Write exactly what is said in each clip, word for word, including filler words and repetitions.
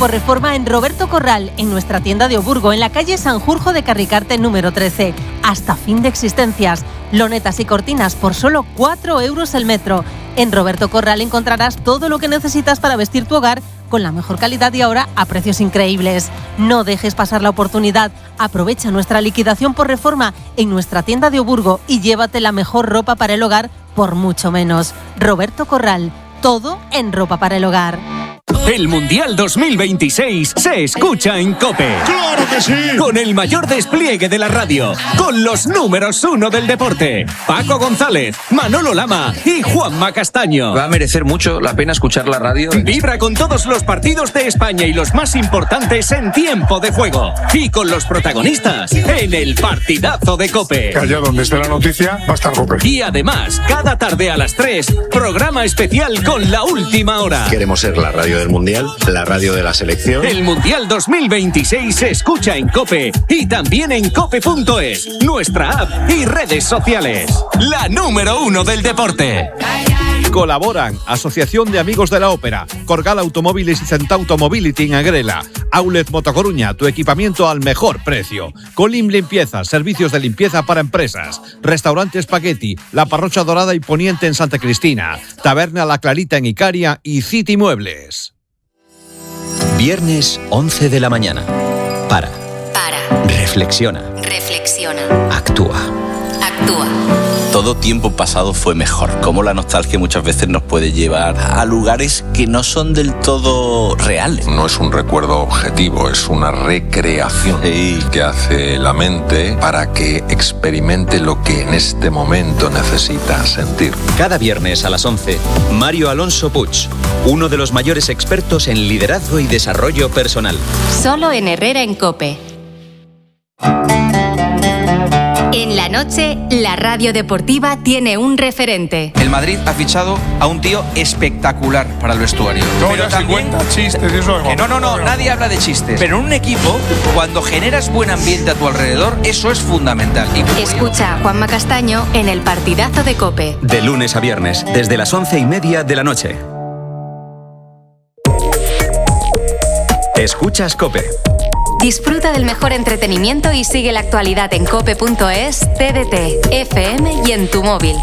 por reforma en Roberto Corral, en nuestra tienda de Oburgo, en la calle Sanjurjo de Carricarte número trece. Hasta fin de existencias. Lonetas y cortinas por solo cuatro euros el metro. En Roberto Corral encontrarás todo lo que necesitas para vestir tu hogar con la mejor calidad y ahora a precios increíbles. No dejes pasar la oportunidad. Aprovecha nuestra liquidación por reforma en nuestra tienda de Oburgo y llévate la mejor ropa para el hogar por mucho menos. Roberto Corral, todo en ropa para el hogar. El Mundial dos mil veintiséis se escucha en COPE. ¡Claro que sí! Con el mayor despliegue de la radio, con los números uno del deporte, Paco González, Manolo Lama y Juanma Castaño. Va a merecer mucho la pena escuchar la radio. Vibra con todos los partidos de España y los más importantes en tiempo de juego. Y con los protagonistas en el partidazo de COPE. Que allá donde esté la noticia va a estar COPE. Y además, cada tarde a las tres, programa especial con la última hora. Queremos ser la radio del Mundial, la radio de la selección. El Mundial dos mil veintiséis se escucha en COPE y también en cope punto es, nuestra app y redes sociales. La número uno del deporte. Colaboran Asociación de Amigos de la Ópera, Corgal Automóviles y Centauto Mobility en Agrela, Outlet Motocoruña, tu equipamiento al mejor precio, Colim Limpieza, servicios de limpieza para empresas, Restaurante Spaghetti, La Parrocha Dorada y Poniente en Santa Cristina, Taberna La Clarita en Icaria y City Muebles. Viernes once de la mañana. Para. Para. Reflexiona. Reflexiona. Actúa. Actúa. Todo tiempo pasado fue mejor. Cómo la nostalgia muchas veces nos puede llevar a lugares que no son del todo reales. No es un recuerdo objetivo, es una recreación sí. que hace la mente para que experimente lo que en este momento necesita sentir. Cada viernes a las once, Mario Alonso Puig, uno de los mayores expertos en liderazgo y desarrollo personal. Solo en Herrera en COPE. En la noche, la radio deportiva tiene un referente. El Madrid ha fichado a un tío espectacular para el vestuario. No, pero ya también, se cuenta chistes y eso. Que no, no, no, nadie habla de chistes. Pero en un equipo, cuando generas buen ambiente a tu alrededor, eso es fundamental. Y... Escucha a Juanma Castaño en el partidazo de COPE. De lunes a viernes, desde las once y media de la noche. Escuchas COPE. Disfruta del mejor entretenimiento y sigue la actualidad en cope punto es, T D T, F M y en tu móvil.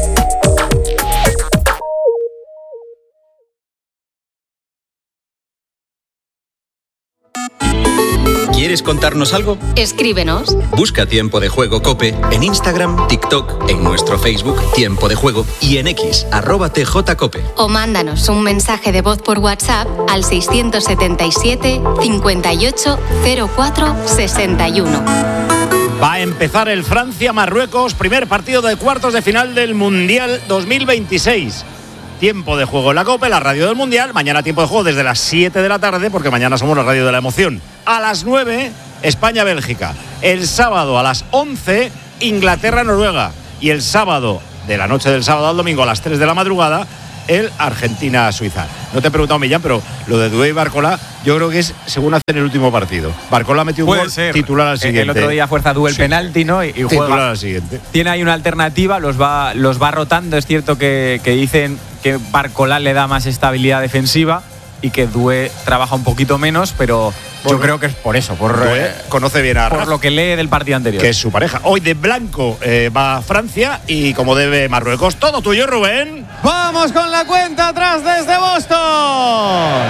¿Quieres contarnos algo? Escríbenos. Busca Tiempo de Juego COPE en Instagram, TikTok, en nuestro Facebook Tiempo de Juego y en X, arroba tjcope. O mándanos un mensaje de voz por WhatsApp al seiscientos setenta y siete, cincuenta y ocho, cero cuatro, sesenta y uno. Va a empezar el Francia-Marruecos, primer partido de cuartos de final del Mundial dos mil veintiséis. Tiempo de Juego en la COPE, la radio del Mundial. Mañana tiempo de juego desde las siete de la tarde, porque mañana somos la radio de la emoción. A las nueve, España-Bélgica. El sábado a las once, Inglaterra-Noruega. Y el sábado, de la noche del sábado al domingo a las tres de la madrugada, el Argentina-Suiza. No te he preguntado, Millán, pero lo de Dubé y Barcola, yo creo que es según hacen el último partido. Barcola metió un gol, titular al siguiente. El otro día fuerza Dubé el sí. penalti, ¿no? Y, y juega. Titular al siguiente. Tiene ahí una alternativa, los va, los va rotando. Es cierto que, que dicen que Barcola le da más estabilidad defensiva y que Dubé trabaja un poquito menos, pero bueno, yo creo que es por eso, por eh, conoce bien a por Rafa, lo que lee del partido anterior. Que es su pareja. Hoy de blanco eh, va Francia y como debe Marruecos. Todo tuyo, Rubén. Vamos con la cuenta atrás desde Boston.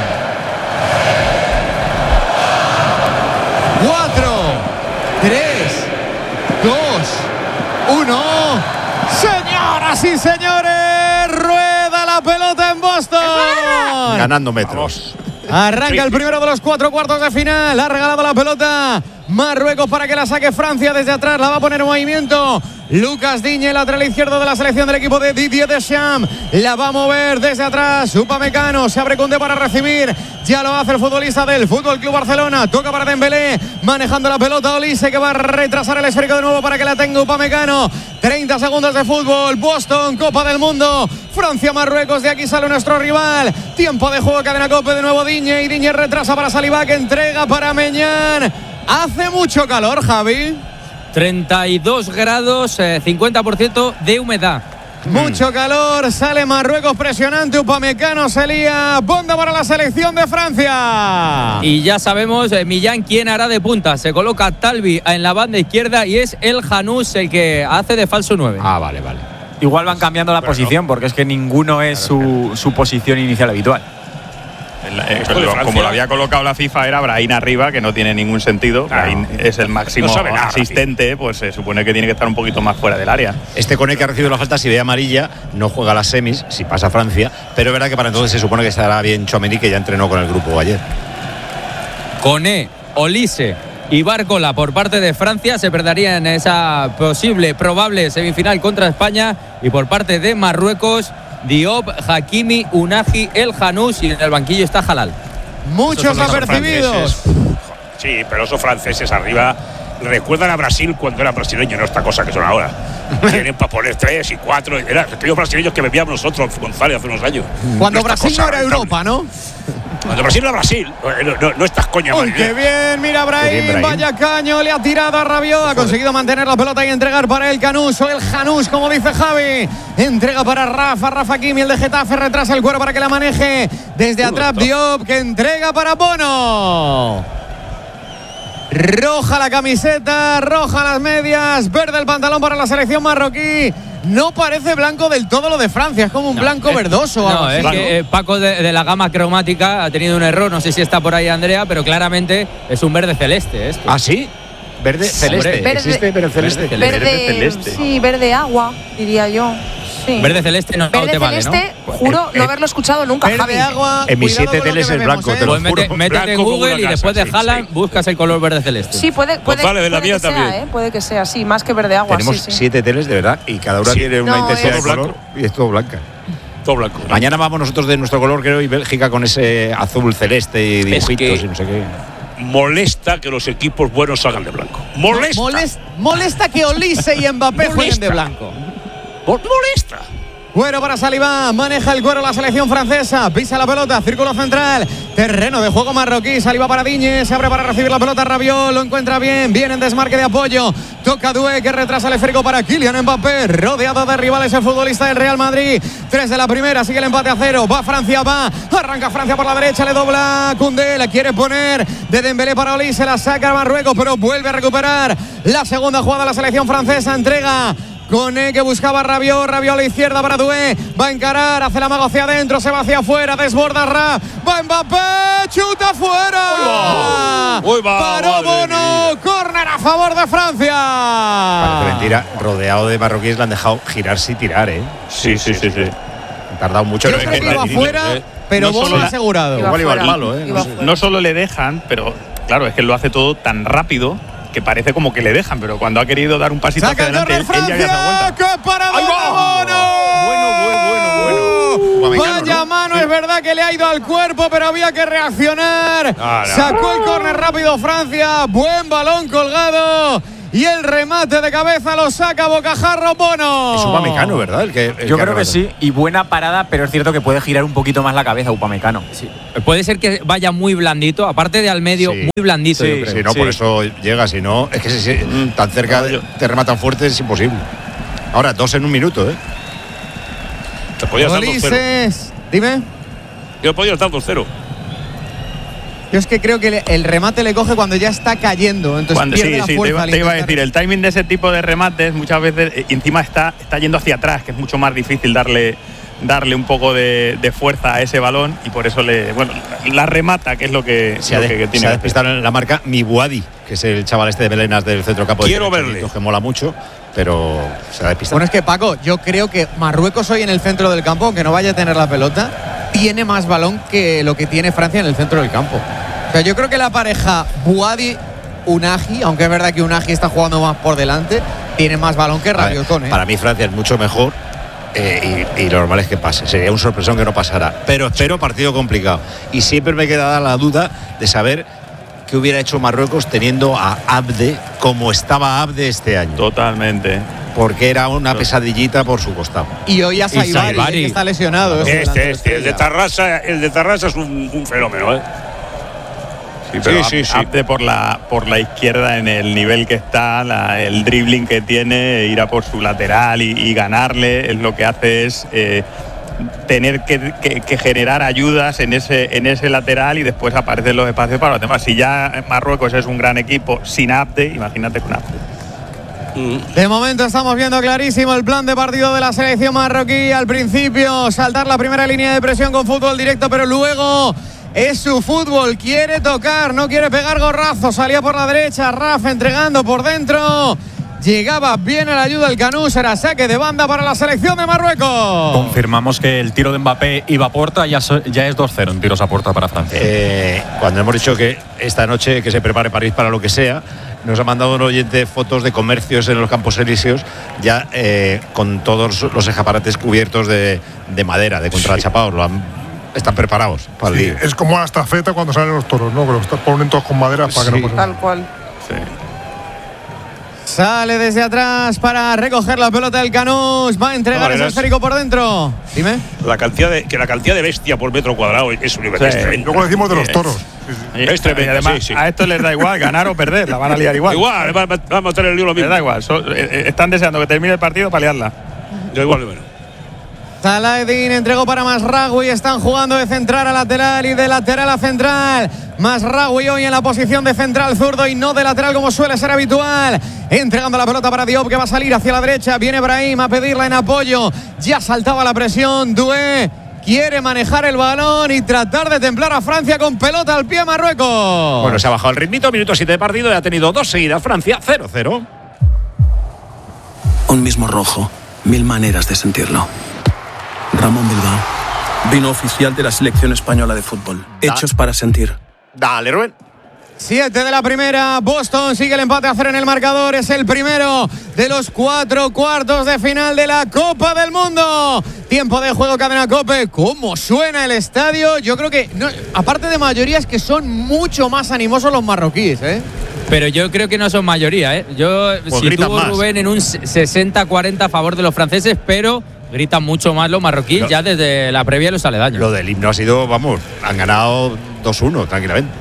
Cuatro, tres, dos, uno. Señoras y señores, rueda la pelota en Boston. Ganando metros. Arranca el primero de los cuatro cuartos de final. Ha regalado la pelota Marruecos para que la saque Francia desde atrás. La va a poner en movimiento Lucas Digne, lateral izquierdo de la selección del equipo de Didier Deschamps. La va a mover desde atrás Upamecano. Se abre Koundé para recibir. Ya lo hace el futbolista del Fútbol Club Barcelona. Toca para Dembélé. Manejando la pelota Olise, que va a retrasar el esférico de nuevo para que la tenga Upamecano. treinta segundos de fútbol. Boston, Copa del Mundo. Francia-Marruecos. De aquí sale nuestro rival. Tiempo de juego, cadena COPE. De nuevo Digne. Y Digne retrasa para Saliba, que entrega para Meñán. Hace mucho calor, Javi. treinta y dos grados, eh, cincuenta por ciento de humedad. Mucho calor, sale Marruecos presionante, Upamecano se lía, Bonda para la selección de Francia. Y ya sabemos, eh, Millán, quién hará de punta. Se coloca Talbi en la banda izquierda y es el Janús el que hace de falso nueve. Ah, vale, vale. Igual van cambiando la Pero posición, no. porque es que ninguno es su, su posición inicial habitual. El, eh, lo, como lo había colocado la FIFA, era Brahim arriba, que no tiene ningún sentido. Claro. Brahim es el máximo no nada, asistente, pues se supone que tiene que estar un poquito más fuera del área. Este Koné que ha recibido la falta, si ve amarilla, no juega las semis, si pasa Francia, pero es verdad que para entonces se supone que estará bien Tchouaméni, que ya entrenó con el grupo ayer. Koné, Olise y Barcola por parte de Francia se perderían en esa posible, probable semifinal contra España, y por parte de Marruecos, Diop, Hakimi, Unagi, El Janús, y en el banquillo está Halal. Muchos apercibidos. Sí, pero esos franceses arriba recuerdan a Brasil cuando eran brasileños, no esta cosa que son ahora. Tienen para poner tres y cuatro. Eran aquellos brasileños que bebíamos nosotros, González, hace unos años. Cuando no Brasil no era Europa, ¿no? Cuando Brasil era Brasil, no, no, no estas coñas. ¡Uy, qué bien! Mira Brahim, bien, Brahim, vaya caño, le ha tirado a Rabiot, ha conseguido mantener la pelota y entregar para el Canús, o el Janús, como dice Javi. Entrega para Rafa, Rafa Kimi, el de Getafe, retrasa el cuero para que la maneje desde atrás Diop, que entrega para Bono. Roja la camiseta, roja las medias, verde el pantalón para la selección marroquí. No parece blanco del todo lo de Francia, es como un no, blanco es, verdoso. No, es que eh, Paco de, de la gama cromática ha tenido un error, no sé si está por ahí Andrea, pero claramente es un verde celeste este. ¿Ah, sí? Verde celeste. Verde, ¿Existe verde celeste? Verde, verde, verde celeste. Sí, verde agua, diría yo. Sí. Verde celeste no, verde no te vale, celeste, ¿no? juro no haberlo escuchado nunca, verde Javi. Agua, en mis siete teles es blanco, vemos, ¿eh? te lo pues mete, métete en Google y después de Haaland sí, buscas el color verde celeste. Sí, puede, puede, pues vale, de la puede mía que también. sea, ¿eh? Puede que sea, sí, más que verde agua. Tenemos sí, sí. siete teles de verdad y cada una sí. tiene una no, intensidad es... de color y es todo blanca. Todo blanco. Mañana vamos nosotros de nuestro color, creo, y Bélgica con ese azul celeste y dibujitos es que... y no sé qué. Molesta que los equipos buenos salgan de blanco. Molesta. Molesta, molesta que Olise y Mbappé jueguen de blanco. Molesta. Cuero para Saliba, maneja el cuero la selección francesa, pisa la pelota, círculo central, terreno de juego marroquí, Saliba para Digne, se abre para recibir la pelota Rabiot, lo encuentra bien, viene en desmarque de apoyo, toca Doué que retrasa el esférico para Kylian Mbappé, rodeado de rivales el futbolista del Real Madrid, tres de la primera, sigue el empate a cero, va Francia, va, arranca Francia por la derecha, le dobla Koundé, la quiere poner de Dembélé para Oli, se la saca a Marruecos, pero vuelve a recuperar la segunda jugada la selección francesa, entrega Koné que buscaba a Rabiot, Rabiot a la izquierda para Doué, va a encarar, hace la mago hacia adentro, se va hacia afuera, desborda Ra, va Mbappé, chuta fuera. Uy, va, paró Bono, córner a favor de Francia. Parece mentira, rodeado de marroquíes le han dejado girarse y tirar, ¿eh? Sí, sí, sí, sí. Han tardado mucho. Yo creo que iba afuera, pero Bono lo ha asegurado. Igual iba al palo, ¿eh? No, no solo le dejan, pero claro, es que lo hace todo tan rápido que parece como que le dejan, pero cuando ha querido dar un pasito hacia adelante, él, él ya había dado vuelta. ¡Qué parada de Bono! Bueno, bueno, bueno, bueno. Vaya mano, es verdad que le ha ido al cuerpo, pero había que reaccionar. Ah, no. Sacó el córner rápido Francia, buen balón colgado. Y el remate de cabeza lo saca bocajarro Bono. Es Upamecano, ¿verdad? El que, el Yo que creo que sí, y buena parada, pero es cierto que puede girar un poquito más la cabeza Upamecano. Sí. Puede ser que vaya muy blandito, aparte de al medio, sí. muy blandito. Sí, yo creo. sí, no, sí. por eso llega, si no, es que si, si, mm. tan cerca de, te rematan fuerte es imposible. Ahora, dos en un minuto, ¿eh? Te podías dar dos cero. Dime. Yo podía estar dos cero. Yo es que creo que el remate le coge cuando ya está cayendo. Entonces cuando, pierde sí, la sí, fuerza. Te, te iba a decir, el timing de ese tipo de remates muchas veces eh, encima está, está yendo hacia atrás, que es mucho más difícil darle, darle un poco de, de fuerza a ese balón y por eso le, bueno, la remata, que es lo que, se lo ha, de, que, que tiene. Se ha despistado en la marca Mibuadi, que es el chaval este de Belenas del centro campo. Quiero verle. Que mola mucho, pero se ha despistado. Bueno, es que Paco, yo creo que Marruecos hoy en el centro del campo, aunque no vaya a tener la pelota, tiene más balón que lo que tiene Francia en el centro del campo. O sea, yo creo que la pareja Buadi-Unagi, aunque es verdad que Unagi está jugando más por delante, tiene más balón que Rabiot. ¿eh? Para mí Francia es mucho mejor eh, y, y lo normal es que pase. Sería un sorpresón que no pasara. Pero espero partido complicado. Y siempre me queda la duda de saber qué hubiera hecho Marruecos teniendo a Abde como estaba Abde este año. Totalmente. Porque era una pesadillita por su costado. Y hoy a Saibari, que está lesionado. Este, este, el de Tarrasa, el de Tarrasa es un, un fenómeno, ¿eh? Sí, pero sí, sí, sí. Abde por la por la izquierda en el nivel que está, la, el dribbling que tiene, ir a por su lateral y, y ganarle, es lo que hace es eh, tener que, que, que generar ayudas en ese en ese lateral y después aparecen los espacios para los demás. Si ya Marruecos es un gran equipo sin Abde, imagínate con Abde. De momento estamos viendo clarísimo el plan de partido de la selección marroquí. Al principio saltar la primera línea de presión con fútbol directo, pero luego es su fútbol, quiere tocar, no quiere pegar gorrazos. Salía por la derecha, Raf entregando por dentro. Llegaba bien a la ayuda el Canú, será saque de banda para la selección de Marruecos. Confirmamos que el tiro de Mbappé iba a puerta, ya, so, ya es dos cero en tiros a puerta para Francia. Eh, cuando hemos dicho que esta noche que se prepare París para lo que sea, nos ha mandado un oyente fotos de comercios en los Campos Elíseos ya eh, con todos los escaparates cubiertos de, de madera, de contrachapados. Lo han, están preparados para el Sí, día. es como la estafeta cuando salen los toros, ¿no? Que los ponen todos con madera para Sí. que no pasen. Tal cual. Sí. Sale desde atrás para recoger la pelota del Canús. Va a entregar ese esférico por dentro. Dime. La cantidad de, que la cantidad de bestia por metro cuadrado es universal. Sí. Es Luego decimos de los toros. Es tremendo. Y además, sí, sí. a esto les da igual ganar o perder, la van a liar igual. Igual, va, va, va a meter el lío lo mismo. Les da igual, so, eh, están deseando que termine el partido para liarla. Yo igual, bueno. Saladin entregó para Masraoui. Están jugando de central a lateral y de lateral a central. Masraoui hoy en la posición de central zurdo y no de lateral como suele ser habitual. Entregando la pelota para Diop, que va a salir hacia la derecha. Viene Brahim a pedirla en apoyo. Ya saltaba la presión. Doué quiere manejar el balón y tratar de templar a Francia con pelota al pie Marruecos. Bueno, se ha bajado el ritmito, minuto siete de partido y ha tenido dos seguidas Francia, cero cero. Un mismo rojo, mil maneras de sentirlo. Ramón Bilbao, vino oficial de la selección española de fútbol, hechos para sentir. Dale, Rubén. Siete de la primera, Boston sigue el empate a cero en el marcador, es el primero de los cuatro cuartos de final de la Copa del Mundo. Tiempo de juego, Cadena COPE. ¿Cómo suena el estadio? Yo creo que, no, aparte de mayoría, es que son mucho más animosos los marroquíes, ¿eh? Pero yo creo que no son mayoría, ¿eh? Yo Pues sitúo, más. Rubén, en un sesenta cuarenta a favor de los franceses, pero gritan mucho más los marroquíes No. ya desde la previa y los aledaños. Lo del himno ha sido, vamos, han ganado dos uno tranquilamente.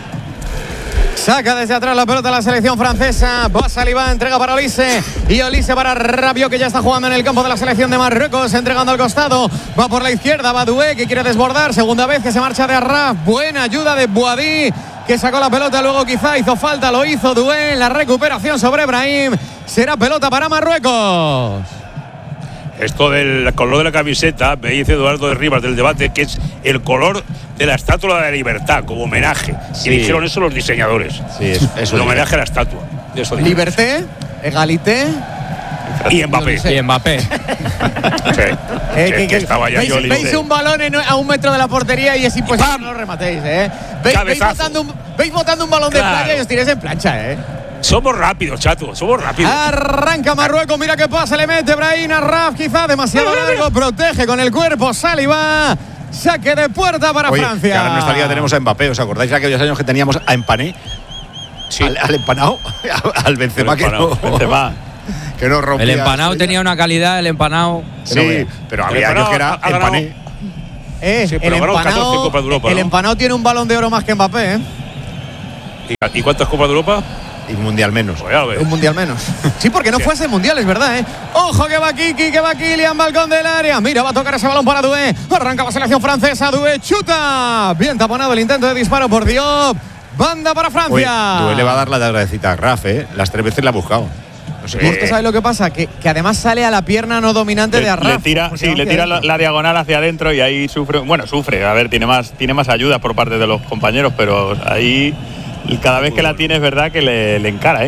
Saca desde atrás la pelota la selección francesa. Va Saliba, entrega para Olise. Y Olise para Rabiot, que ya está jugando en el campo de la selección de Marruecos. Entregando al costado. Va por la izquierda. Va Doué, que quiere desbordar. Segunda vez que se marcha de Arraf. Buena ayuda de Boadí, que sacó la pelota. Luego quizá hizo falta. Lo hizo Doué. La recuperación sobre Brahim. Será pelota para Marruecos. Esto del color de la camiseta, me dice Eduardo de Rivas del debate, que es el color de la estatua de la libertad, como homenaje. Sí. Y dijeron eso los diseñadores. Sí, es, eso el homenaje a la estatua. De eso dijeron. Liberté, egalité. Y Mbappé. Y Mbappé. Sí. Eh, Que- que- que estaba ya ¿Veis, yo, veis Olise. un balón en- a un metro de la portería y es imposible que no lo rematéis, ¿eh? Veis, veis, Cabezazo. botando un, veis botando un balón de Claro. playa y os tiréis en plancha, ¿eh? Somos rápidos, chato, somos rápidos. Arranca Marruecos, mira qué pasa, le mete Brahim a Raf, quizá demasiado largo, protege con el cuerpo, Saliba, saque de puerta para Oye, Francia. que ahora en nuestra liga tenemos a Mbappé. ¿Os acordáis de aquellos años que teníamos a Empané? Sí. Al, al empanado, al Benzema, El que empanado, no, Benzema. que no rompía. El empanado tenía una calidad, el empanado. Sí, pero había El años que era empanado ha ganado- Empané. Eh, Sí, el pero ganó catorce empanado, Copas de Europa, el ¿no? empanado tiene un balón de oro más que Mbappé, ¿eh? ¿Y, ¿Y cuántas Copas de Europa? Y mundial menos. Pues ya lo ves. Un mundial menos. Sí, porque no Sí. fue ese mundial, es verdad, ¿eh? Ojo que va Kiki, que va Kylian, balcón del área. Mira, va a tocar ese balón para Doué. Arranca la selección francesa, Doué chuta. Bien taponado el intento de disparo por Diop. Banda para Oye, Francia. Doué le va a dar la agradecida a Raf, ¿eh? Las tres veces la ha buscado. No sé. ¿Y es que sabe lo que pasa? Que, que además sale a la pierna no dominante Le, de Arraf. le tira, Porque sí, va le hacia tira la, adentro. la diagonal hacia adentro y ahí sufre. Bueno, sufre. A ver, tiene más, tiene más ayuda por parte de los compañeros, pero ahí cada vez que la tiene es verdad que le, le encara, ¿eh?